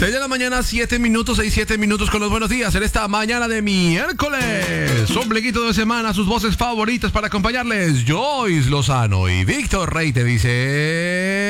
6 de la mañana, 7 minutos, 7 minutos con los buenos días en esta mañana de miércoles. Ombliguito de semana, sus voces favoritas para acompañarles. Joyce Lozano y Víctor Rey te dice...